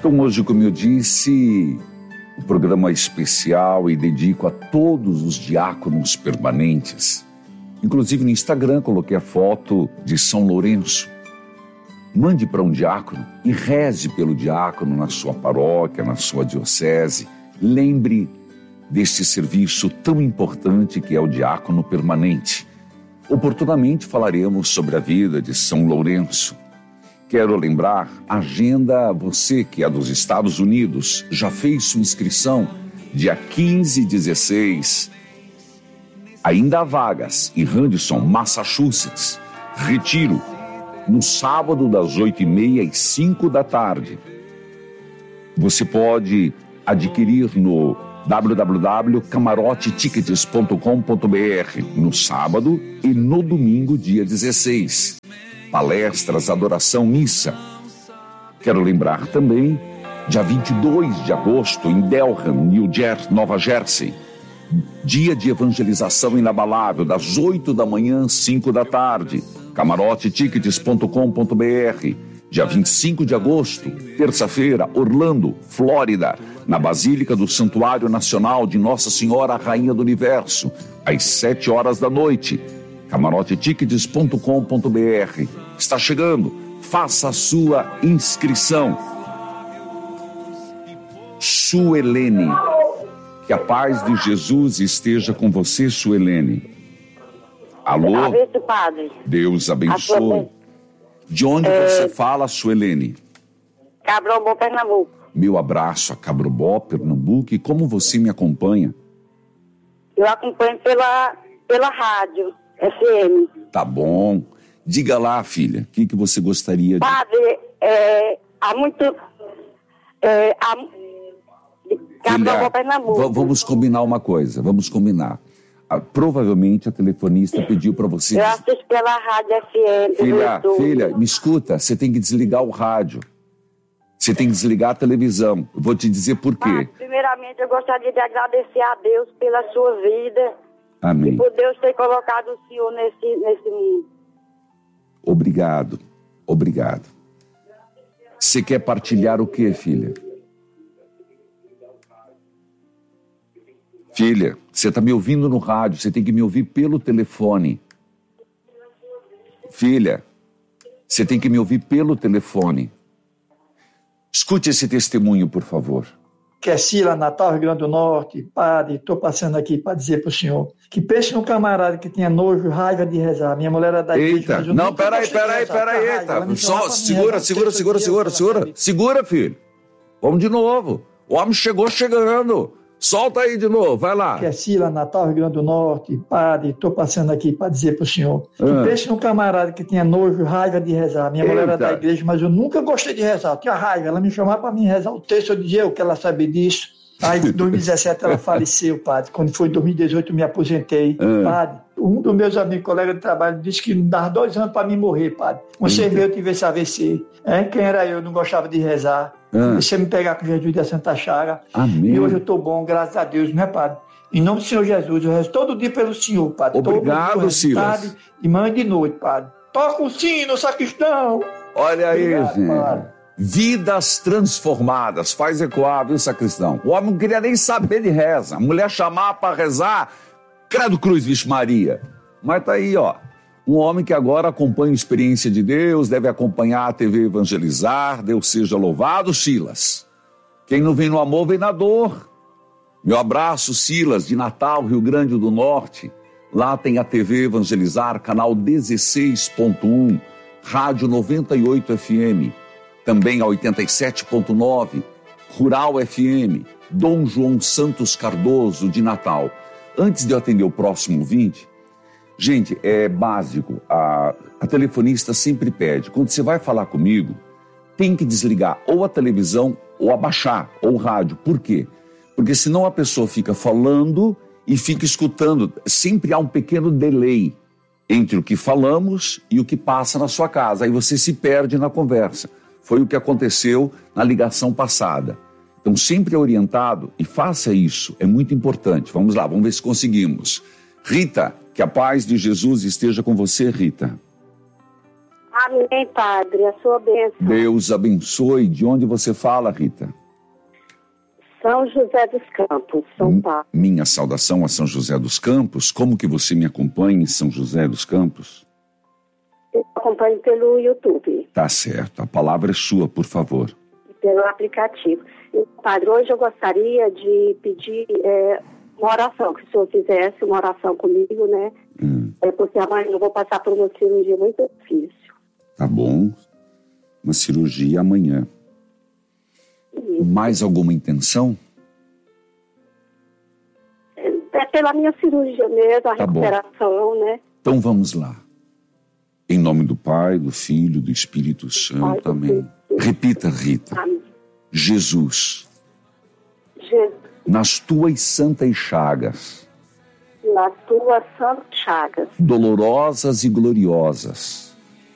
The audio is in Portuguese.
Então hoje, como eu disse, o programa é especial e dedico a todos os diáconos permanentes. Inclusive no Instagram coloquei a foto de São Lourenço. Mande para um diácono e reze pelo diácono na sua paróquia, na sua diocese. Lembre deste serviço tão importante que é o diácono permanente. Oportunamente falaremos sobre a vida de São Lourenço. Quero lembrar, agenda, você que é dos Estados Unidos, já fez sua inscrição dia 15 e 16. Ainda há vagas em Henderson, Massachusetts. Retiro, no sábado das 8h30 às 5 da tarde. Você pode adquirir no www.camarotetickets.com.br no sábado e no domingo, dia 16. Palestras, adoração, missa. Quero lembrar também, dia 22 de agosto, em Delham, Nova Jersey, dia de evangelização inabalável, das 8 da manhã às 5 da tarde. camarotetickets.com.br. Dia 25 de agosto, terça-feira, Orlando, Flórida, na Basílica do Santuário Nacional de Nossa Senhora Rainha do Universo, às 7 horas da noite. camarotetickets.com.br. Está chegando, faça a sua inscrição. Suelene, que a paz de Jesus esteja com você, Suelene. Alô? Abençoe, padre. Deus abençoe. De onde você fala, Suelene? Cabrobó, Pernambuco. Meu abraço a Cabrobó, Pernambuco. E como você me acompanha? Eu acompanho pela rádio, FM. Tá bom. Diga lá, filha, o que você gostaria de... Padre, há muito... Cabrobó, Pernambuco. Vamos combinar uma coisa, vamos combinar. Provavelmente a telefonista pediu para você... Eu assisto pela rádio FM. Filha, me escuta, você tem que desligar o rádio. Você tem que desligar a televisão. Eu vou te dizer por quê. Primeiramente, eu gostaria de agradecer a Deus pela sua vida. Amém. E por Deus ter colocado o Senhor nesse mundo. Obrigado. Você quer partilhar o quê, filha? Filha, você está me ouvindo no rádio, você tem que me ouvir pelo telefone. Filha, você tem que me ouvir pelo telefone. Escute esse testemunho, por favor. Que é Sila, Natal, Rio Grande do Norte. Padre, estou passando aqui para dizer para o senhor que pense num camarada que tinha nojo, raiva de rezar. Minha mulher era da igreja. Eita, não, peraí. Só segura, filho. Vamos de novo. O homem chegou chegando. Solta aí de novo, vai lá. Que é Sila, Natal, Rio Grande do Norte. Padre, estou passando aqui para dizer para o senhor que pense num camarada que tinha nojo, raiva de rezar. Minha mulher era da igreja, mas eu nunca gostei de rezar. Eu tinha raiva, ela me chamava para mim rezar o texto, eu dizia o que ela sabia disso. Aí em 2017 ela faleceu, padre. Quando foi em 2018 eu me aposentei. Padre, um dos meus amigos, colega de trabalho, disse que dava 2 anos para me morrer, padre. Você veio, eu tive esse AVC. Quem era eu? Não gostava de rezar. Você me pegar com Jesus da Santa Chaga. Amém. E hoje eu estou bom, graças a Deus, não é, padre? Em nome do Senhor Jesus, eu rezo todo dia pelo Senhor, padre. Obrigado, Silas. Tarde, de manhã e de noite, padre. Toca o sino, sacristão. Olha aí, Obrigado, gente. padre. Vidas transformadas. Faz ecoar, viu, sacristão? O homem não queria nem saber de reza. A mulher chamar para rezar, credo cruz, vixe Maria. Mas tá aí, ó. Um homem que agora acompanha a experiência de Deus, deve acompanhar a TV Evangelizar. Deus seja louvado, Silas. Quem não vem no amor, vem na dor. Meu abraço, Silas, de Natal, Rio Grande do Norte. Lá tem a TV Evangelizar, canal 16.1, Rádio 98 FM, também a 87.9, Rural FM, Dom João Santos Cardoso, de Natal. Antes de eu atender o próximo ouvinte, gente, é básico, a telefonista sempre pede, quando você vai falar comigo, tem que desligar ou a televisão ou abaixar, ou o rádio. Por quê? Porque senão a pessoa fica falando e fica escutando. Sempre há um pequeno delay entre o que falamos e o que passa na sua casa. Aí você se perde na conversa. Foi o que aconteceu na ligação passada. Então sempre é orientado e faça isso, é muito importante. Vamos lá, vamos ver se conseguimos. Rita, que a paz de Jesus esteja com você, Rita. Amém, Padre. A sua bênção. Deus abençoe. De onde você fala, Rita? São José dos Campos, São Paulo. Minha saudação a São José dos Campos. Como que você me acompanha em São José dos Campos? Eu acompanho pelo YouTube. Tá certo. A palavra é sua, por favor. Pelo aplicativo. Padre, hoje eu gostaria de pedir uma oração, que o senhor fizesse uma oração comigo, né? Porque amanhã eu vou passar por uma cirurgia muito difícil. Tá bom. Uma cirurgia amanhã. Isso. Mais alguma intenção? É pela minha cirurgia mesmo, a Tá recuperação, né? Então vamos lá. Em nome do Pai, do Filho, do Espírito Santo. Pai, amém. Repita, Rita. Amém. Jesus, Jesus, nas tuas santas chagas, nas tuas santas chagas, dolorosas e gloriosas,